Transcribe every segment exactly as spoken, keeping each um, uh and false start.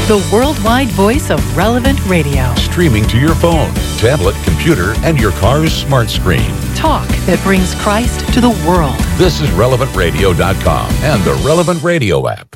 the worldwide voice of Relevant Radio. Streaming to your phone, tablet, computer, and your car's smart screen. Talk that brings Christ to the world. This is relevant radio dot com and the Relevant Radio app.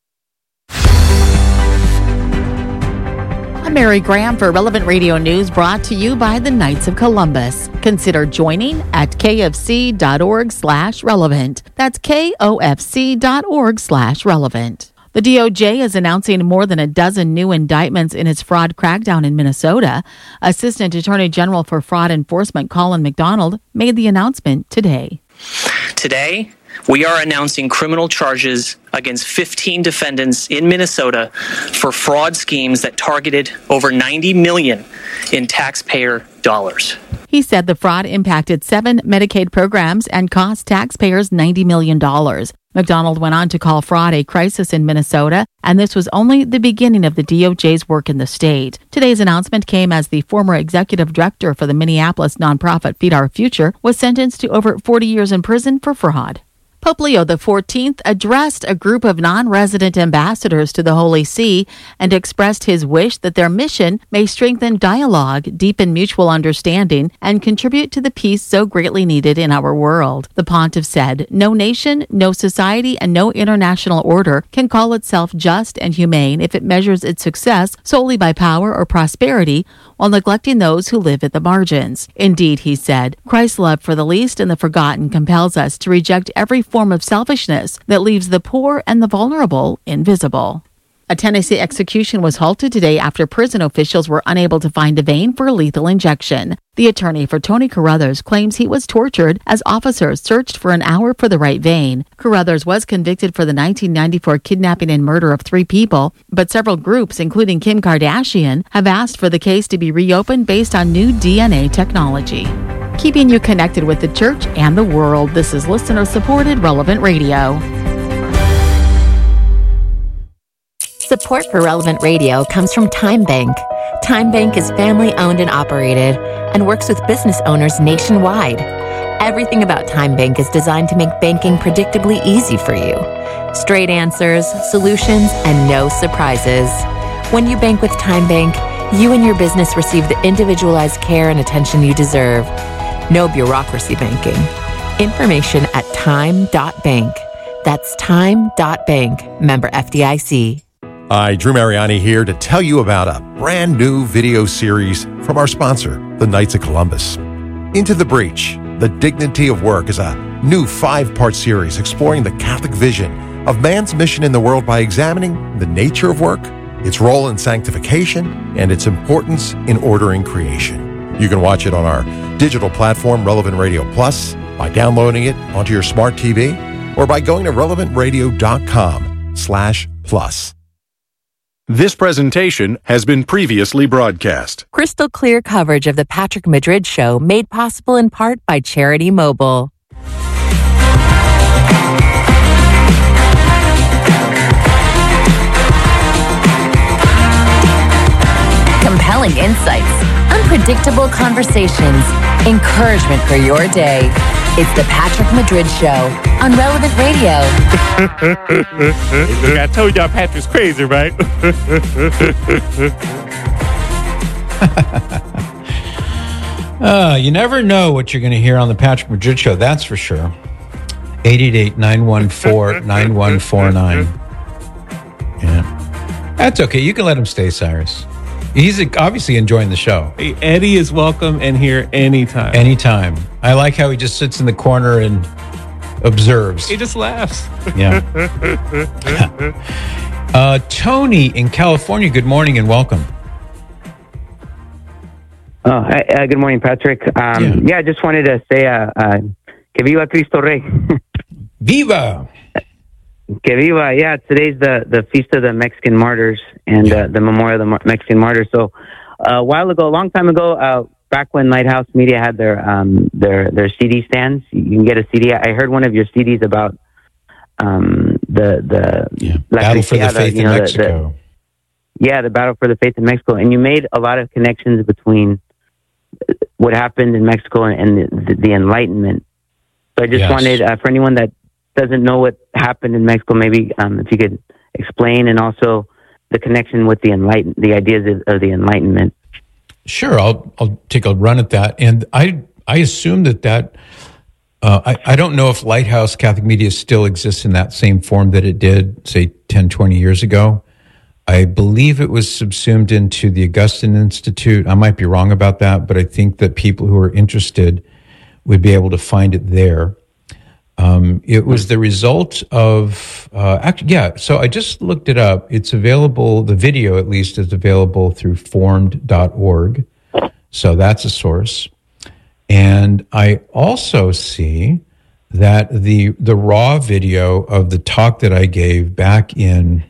I'm Mary Graham for Relevant Radio News, brought to you by the Knights of Columbus. Consider joining at kfc.org slash relevant. That's kofc.org slash relevant. The D O J is announcing more than a dozen new indictments in its fraud crackdown in Minnesota. Assistant Attorney General for Fraud Enforcement Colin McDonald made the announcement today. Today, we are announcing criminal charges against fifteen defendants in Minnesota for fraud schemes that targeted over ninety million dollars in taxpayer dollars. He said the fraud impacted seven Medicaid programs and cost taxpayers ninety million dollars. McDonald went on to call fraud a crisis in Minnesota, and this was only the beginning of the D O J's work in the state. Today's announcement came as the former executive director for the Minneapolis nonprofit Feed Our Future was sentenced to over forty years in prison for fraud. Pope Leo the fourteenth addressed a group of non-resident ambassadors to the Holy See and expressed his wish that their mission may strengthen dialogue, deepen mutual understanding, and contribute to the peace so greatly needed in our world. The pontiff said, "No nation, no society, and no international order can call itself just and humane if it measures its success solely by power or prosperity while neglecting those who live at the margins. Indeed," he said, "Christ's love for the least and the forgotten compels us to reject every form of selfishness that leaves the poor and the vulnerable invisible." A Tennessee execution was halted today after prison officials were unable to find a vein for a lethal injection. The attorney for Tony Carruthers claims he was tortured as officers searched for an hour for the right vein. Carruthers was convicted for the nineteen ninety-four kidnapping and murder of three people, but several groups, including Kim Kardashian, have asked for the case to be reopened based on new D N A technology. Keeping you connected with the church and the world, this is listener-supported Relevant Radio. Support for Relevant Radio comes from Time Bank. Time Bank is family-owned and operated and works with business owners nationwide. Everything about Time Bank is designed to make banking predictably easy for you. Straight answers, solutions, and no surprises. When you bank with Time Bank, you and your business receive the individualized care and attention you deserve. No bureaucracy banking. Information at time dot bank. That's time dot bank. Member F D I C. Hi, Drew Mariani here to tell you about a brand new video series from our sponsor, the Knights of Columbus. Into the Breach, The Dignity of Work is a new five-part series exploring the Catholic vision of man's mission in the world by examining the nature of work, its role in sanctification, and its importance in ordering creation. You can watch it on our digital platform, Relevant Radio Plus, by downloading it onto your smart T V, or by going to relevant radio dot com slash plus. This presentation has been previously broadcast. Crystal clear coverage of the Patrick Madrid Show made possible in part by Charity Mobile. Compelling insights, unpredictable conversations, encouragement for your day. It's the Patrick Madrid Show on Relevant Radio. I told y'all Patrick's crazy, right? uh, you never know what you're going to hear on the Patrick Madrid Show, that's for sure. eight eight eight, nine one four, nine one four nine. Yeah. That's okay. You can let him stay, Cyrus. He's obviously enjoying the show. Hey, Eddie is welcome in here anytime. Anytime. I like how he just sits in the corner and observes. He just laughs. Yeah. uh, Tony in California, good morning and welcome. Oh, hi, uh, good morning, Patrick. Um, yeah. yeah, I just wanted to say, uh, uh, que viva Cristo Rey. Viva! Que viva, yeah, today's the, the Feast of the Mexican Martyrs and yeah. uh, the Memorial of the Mexican Martyrs. So uh, a while ago, a long time ago, uh, back when Lighthouse Media had their um, their their C D stands, you can get a C D. I heard one of your C Ds about um, the the yeah. Battle for the Faith in Mexico. The, yeah, the Battle for the Faith in Mexico. And you made a lot of connections between what happened in Mexico and the, the Enlightenment. So I just yes. wanted, uh, for anyone that doesn't know what happened in Mexico, maybe um, if you could explain, and also the connection with the enlighten, the ideas of, of the Enlightenment. Sure, I'll I'll take a run at that, and I I assume that that uh, I I don't know if Lighthouse Catholic Media still exists in that same form that it did, say, ten, twenty years ago. I believe it was subsumed into the Augustine Institute. I might be wrong about that, but I think that people who are interested would be able to find it there. Um, it was the result of, uh, actually, yeah, so I just looked it up. It's available, the video at least is available through formed dot org. So that's a source. And I also see that the the raw video of the talk that I gave back in,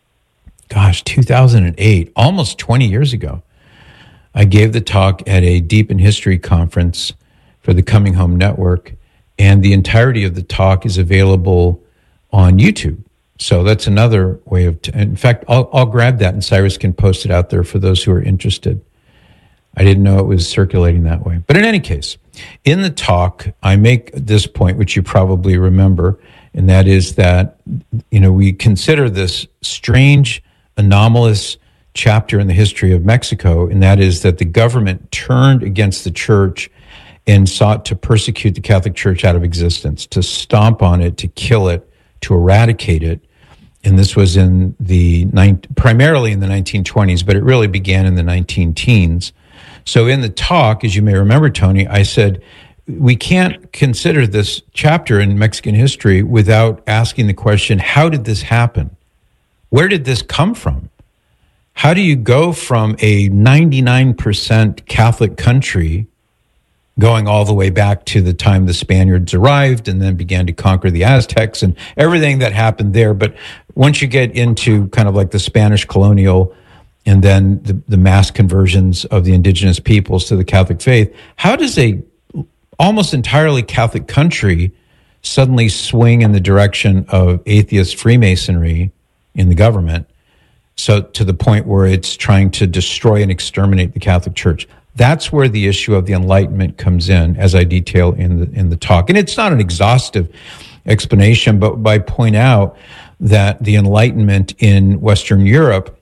gosh, two thousand eight, almost twenty years ago, I gave the talk at a Deep in History conference for the Coming Home Network, and the entirety of the talk is available on YouTube. So that's another way of, t- in fact, I'll, I'll grab that and Cyrus can post it out there for those who are interested. I didn't know it was circulating that way. But in any case, in the talk, I make this point, which you probably remember, and that is that, you know, we consider this strange, anomalous chapter in the history of Mexico, and that is that the government turned against the church and sought to persecute the Catholic Church out of existence, to stomp on it, to kill it, to eradicate it. And this was in the primarily in the nineteen twenties, but it really began in the nineteen teens. So in the talk, as you may remember, Tony, I said, we can't consider this chapter in Mexican history without asking the question, how did this happen? Where did this come from? How do you go from a ninety-nine percent Catholic country going all the way back to the time the Spaniards arrived and then began to conquer the Aztecs and everything that happened there? But once you get into kind of like the Spanish colonial and then the, the mass conversions of the indigenous peoples to the Catholic faith, how does a almost entirely Catholic country suddenly swing in the direction of atheist Freemasonry in the government, so to the point where it's trying to destroy and exterminate the Catholic Church? That's where the issue of the Enlightenment comes in, as I detail in the in the talk. And it's not an exhaustive explanation, but I point out that the Enlightenment in Western Europe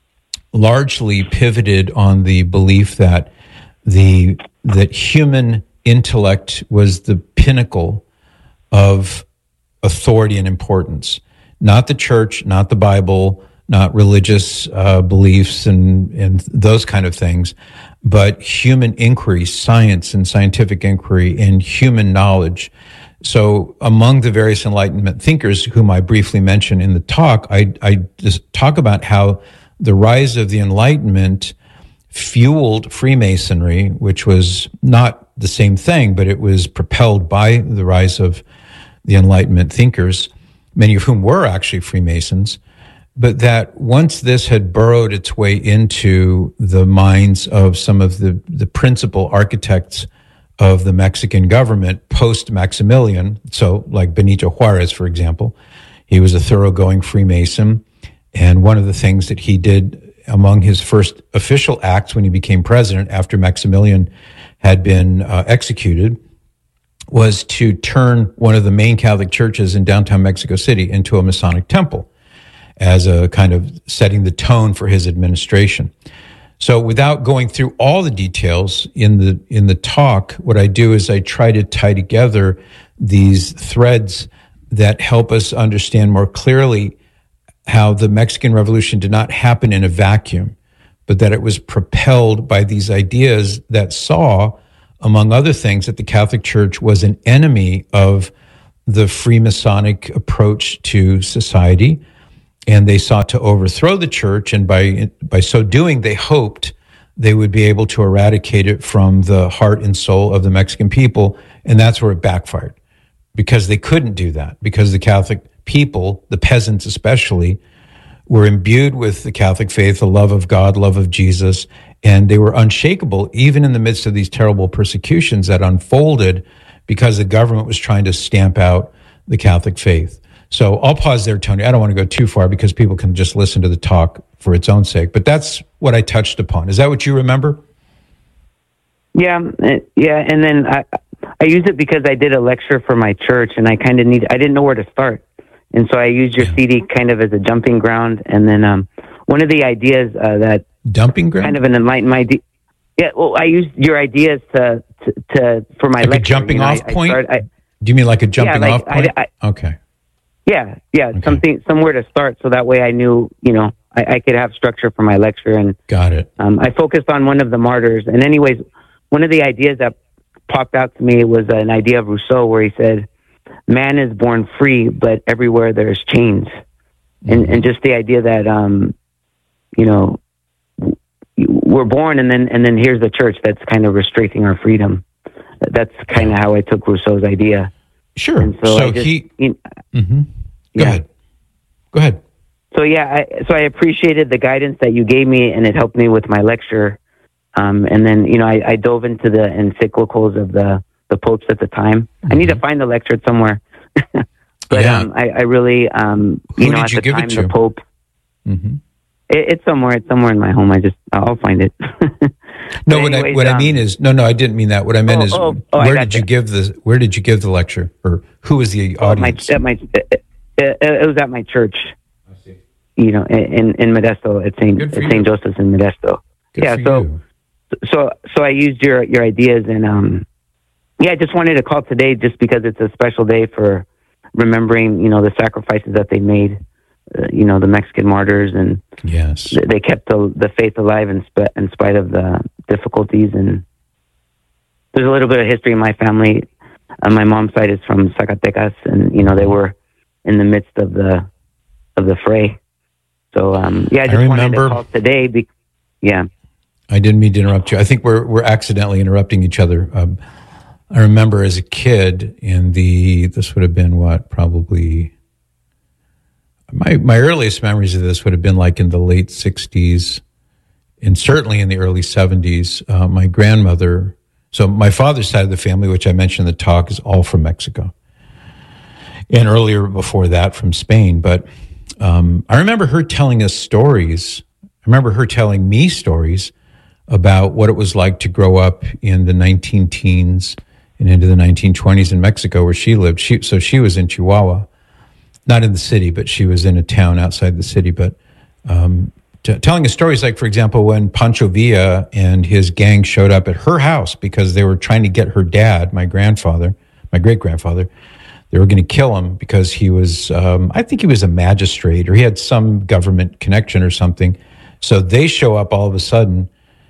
largely pivoted on the belief that the that human intellect was the pinnacle of authority and importance. Not the church, not the Bible, not religious uh, beliefs and, and those kind of things, but human inquiry, science and scientific inquiry, and human knowledge. So among the various Enlightenment thinkers whom I briefly mentioned in the talk, I, I just talk about how the rise of the Enlightenment fueled Freemasonry, which was not the same thing, but it was propelled by the rise of the Enlightenment thinkers, many of whom were actually Freemasons. But that once this had burrowed its way into the minds of some of the, the principal architects of the Mexican government post-Maximilian, so like Benito Juarez, for example, he was a thoroughgoing Freemason. And one of the things that he did among his first official acts when he became president after Maximilian had been uh, executed was to turn one of the main Catholic churches in downtown Mexico City into a Masonic temple, as a kind of setting the tone for his administration. So without going through all the details in the in the talk, what I do is I try to tie together these threads that help us understand more clearly how the Mexican Revolution did not happen in a vacuum, but that it was propelled by these ideas that saw, among other things, that the Catholic Church was an enemy of the Freemasonic approach to society, and they sought to overthrow the church, and by by so doing, they hoped they would be able to eradicate it from the heart and soul of the Mexican people, and that's where it backfired, because they couldn't do that, because the Catholic people, the peasants especially, were imbued with the Catholic faith, the love of God, love of Jesus, and they were unshakable, even in the midst of these terrible persecutions that unfolded because the government was trying to stamp out the Catholic faith. So I'll pause there, Tony. I don't want to go too far because people can just listen to the talk for its own sake. But that's what I touched upon. Is that what you remember? Yeah, yeah. And then I I use it because I did a lecture for my church, and I kind of need I didn't know where to start, and so I used your yeah. C D kind of as a jumping ground. And then um, one of the ideas uh, that dumping ground, kind of an enlightened idea. Yeah, well, I used your ideas to to, to for my like lecture. a jumping you know, off I, point. I started, I, Do you mean like a jumping yeah, like, off point? I, I, okay. Yeah, yeah, okay. something somewhere to start, so that way I knew, you know, I, I could have structure for my lecture. And got it. Um, I focused on one of the martyrs, and anyways, one of the ideas that popped out to me was an idea of Rousseau, where he said, "Man is born free, but everywhere there's chains," mm-hmm. and and just the idea that, um, you know, we're born, and then and then here's the church that's kind of restricting our freedom. That's kind of how I took Rousseau's idea. Sure. And so so just, he. You know, mm-hmm. Go yeah. ahead. Go ahead. So yeah, I, so I appreciated the guidance that you gave me, and it helped me with my lecture. Um, and then you know, I, I dove into the encyclicals of the the popes at the time. Mm-hmm. I need to find the lecture somewhere. But yeah. um, I, I really, um, you Who know, did at you the give time, it to? the Pope. Mm-hmm. It, it's somewhere. It's somewhere in my home. I just, I'll find it. No, what anyways, I what um, I mean is, no, no, I didn't mean that. What I meant oh, is, oh, oh, where did you that. give the, where did you give the lecture, or who was the oh, audience? My, at my, it, it, it was at my church. I see. You know, in in Modesto, at Saint at Saint Joseph's in Modesto. Good yeah. So, you. so, so I used your your ideas, and um, yeah, I just wanted to call today just because it's a special day for remembering, you know, the sacrifices that they made. Uh, you know, the Mexican martyrs, and yes, th- they kept the, the faith alive in, sp- in spite of the difficulties. And there's a little bit of history in my family. On my mom's side is from Zacatecas, and you know, they were in the midst of the of the fray. So um, yeah, I just I wanted remember, to call today. Be- yeah, I didn't mean to interrupt you. I think we're we're accidentally interrupting each other. Um, I remember as a kid in the this would have been what probably. My my earliest memories of this would have been like in the late sixties, and certainly in the early seventies. Uh, my grandmother, so my father's side of the family, which I mentioned in the talk, is all from Mexico, and earlier before that from Spain. But um, I remember her telling us stories. I remember her telling me stories about what it was like to grow up in the nineteen teens and into the nineteen twenties in Mexico, where she lived. She so she was in Chihuahua. Not in the city, but she was in a town outside the city. But um, t- telling us stories like, for example, when Pancho Villa and his gang showed up at her house because they were trying to get her dad, my grandfather, my great-grandfather, they were going to kill him because he was, um, I think he was a magistrate or he had some government connection or something. So they show up all of a sudden,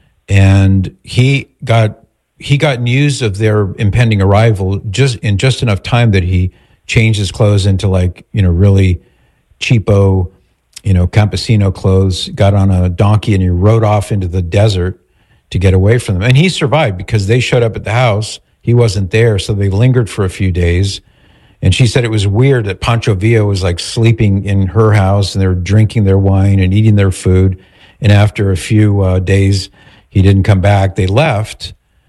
and he got he got news of their impending arrival just in just enough time that he changed his clothes into like, you know, really cheapo, you know, campesino clothes, got on a donkey and he rode off into the desert to get away from them. And he survived because they showed up at the house. He wasn't there. So they lingered for a few days. And she said it was weird that Pancho Villa was like sleeping in her house and they were drinking their wine and eating their food. And after a few uh, days, he didn't come back. They left.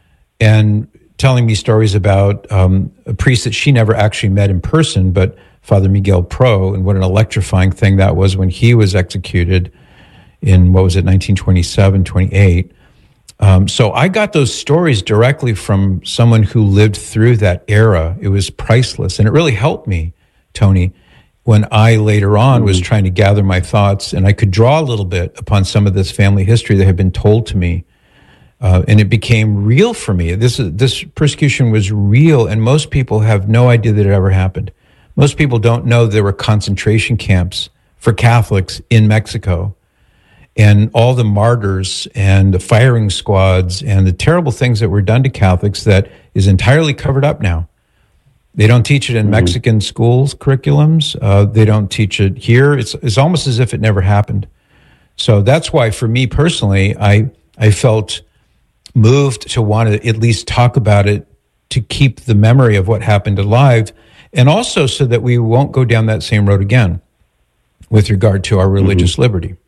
And telling me stories about um, a priest that she never actually met in person, but Father Miguel Pro, and what an electrifying thing that was when he was executed in, what was it, nineteen twenty-seven, twenty-eight. Um, so I got those stories directly from someone who lived through that era. It was priceless, and it really helped me, Tony, when I later on was trying to gather my thoughts, and I could draw a little bit upon some of this family history that had been told to me. Uh, and it became real for me. This this persecution was real, and most people have no idea that it ever happened. Most people don't know there were concentration camps for Catholics in Mexico, and all the martyrs and the firing squads and the terrible things that were done to Catholics that is entirely covered up now. They don't teach it in mm-hmm. Mexican schools curriculums. Uh, they don't teach it here. It's it's almost as if it never happened. So that's why, for me personally, I I felt moved to want to at least talk about it, to keep the memory of what happened alive, and also so that we won't go down that same road again with regard to our religious mm-hmm. liberty.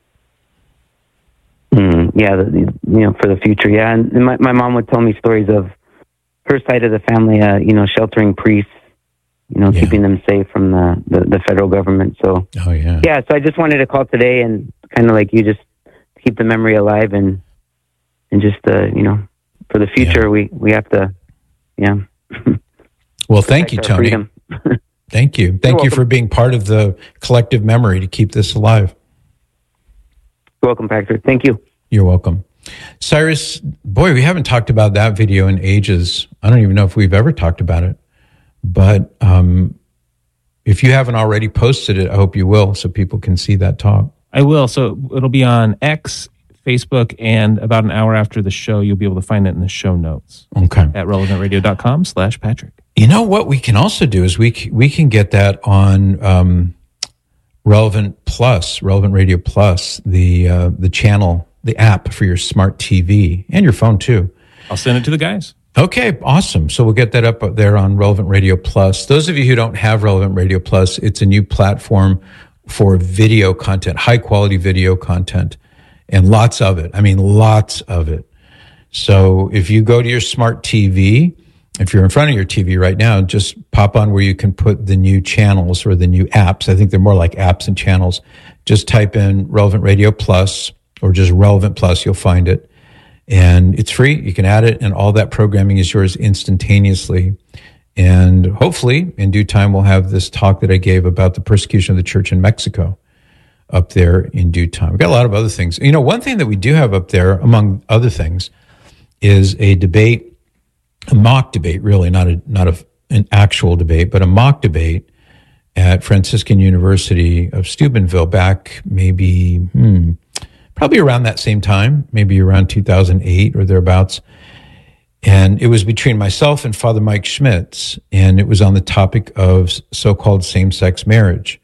Mm, yeah, the, you know, for the future, yeah. And my, my mom would tell me stories of her side of the family, uh, you know, sheltering priests, you know, yeah. keeping them safe from the, the, the federal government. So, oh, yeah. Yeah, so I just wanted to call today and kind of like you, just keep the memory alive and And just, uh, you know, for the future, yeah. we, we have to, yeah. Well, thank you, Tony. Thank you. Thank You're you welcome. For being part of the collective memory to keep this alive. welcome, Patrick. Thank you. You're welcome. Cyrus, boy, we haven't talked about that video in ages. I don't even know if we've ever talked about it. But um, if you haven't already posted it, I hope you will so people can see that talk. I will. So it'll be on X, Facebook, and about an hour after the show, you'll be able to find it in the show notes. Okay. At relevantradio.com slash Patrick. You know what we can also do is we c- we can get that on um, Relevant Plus, Relevant Radio Plus, the uh, the channel, the app for your smart T V and your phone too. I'll send it to the guys. Okay, awesome. So we'll get that up there on Relevant Radio Plus. Those of you who don't have Relevant Radio Plus, it's a new platform for video content, high quality video content, and lots of it. I mean, lots of it. So if you go to your smart T V, if you're in front of your T V right now, just pop on where you can put the new channels or the new apps. I think they're more like apps and channels. Just type in Relevant Radio Plus or just Relevant Plus, you'll find it. And it's free. You can add it, and all that programming is yours instantaneously. And hopefully, in due time, we'll have this talk that I gave about the persecution of the church in Mexico up there in due time. We've got a lot of other things. You know, one thing that we do have up there, among other things, is a debate, a mock debate, really, not a not a, an actual debate, but a mock debate at Franciscan University of Steubenville back maybe, hmm, probably around that same time, maybe around two thousand eight or thereabouts. And it was between myself and Father Mike Schmitz, and it was on the topic of so-called same-sex marriage.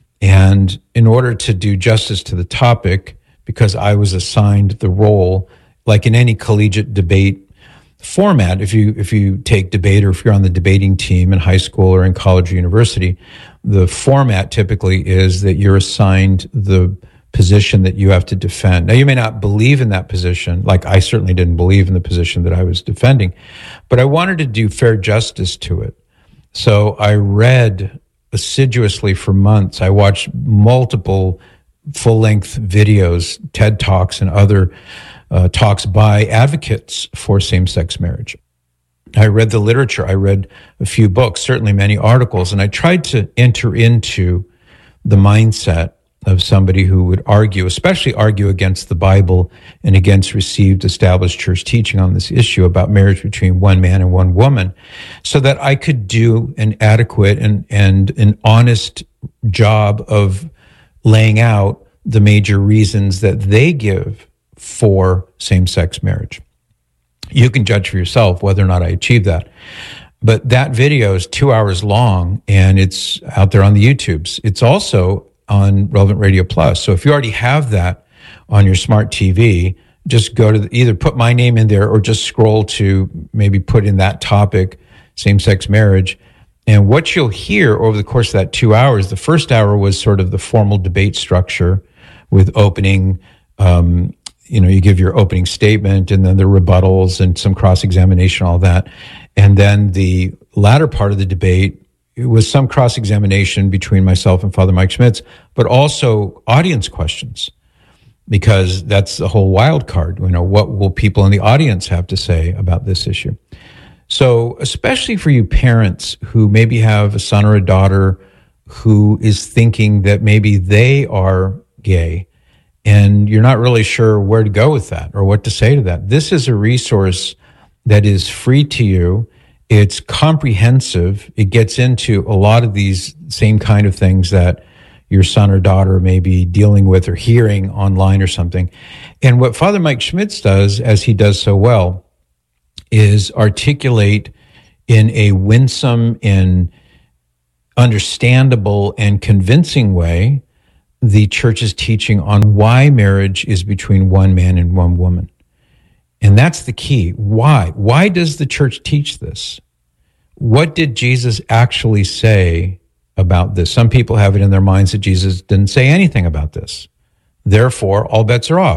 And in order to do justice to the topic, because I was assigned the role, like in any collegiate debate format, if you if you take debate or if you're on the debating team in high school or in college or university, the format typically is that you're assigned the position that you have to defend. Now, you may not believe in that position, like I certainly didn't believe in the position that I was defending, but I wanted to do fair justice to it. So I read assiduously for months. I watched multiple full-length videos, TED Talks, and other uh, talks by advocates for same-sex marriage. I read the literature. I read a few books, certainly many articles, and I tried to enter into the mindset of somebody who would argue, especially argue against the Bible and against received established church teaching on this issue about marriage between one man and one woman, so that I could do an adequate and, and an honest job of laying out the major reasons that they give for same-sex marriage. You can judge for yourself whether or not I achieve that. But that video is two hours long, and it's out there on the YouTubes. It's also on Relevant Radio Plus. So if you already have that on your smart T V, just go to the, either put my name in there or just scroll to maybe put in that topic, same-sex marriage. And what you'll hear over the course of that two hours, the first hour was sort of the formal debate structure with opening, um, you know, you give your opening statement and then the rebuttals and some cross-examination, all that. And then the latter part of the debate, it was some cross-examination between myself and Father Mike Schmitz, but also audience questions, because that's the whole wild card. You know, what will people in the audience have to say about this issue? So especially for you parents who maybe have a son or a daughter who is thinking that maybe they are gay and you're not really sure where to go with that or what to say to that, this is a resource that is free to you. It's comprehensive. It gets into a lot of these same kind of things that your son or daughter may be dealing with or hearing online or something. And what Father Mike Schmitz does, as he does so well, is articulate in a winsome and understandable and convincing way the church's teaching on why marriage is between one man and one woman. And that's the key. Why? Why does the church teach this? What did Jesus actually say about this? Some people have it in their minds that Jesus didn't say anything about this. Therefore, all bets are off.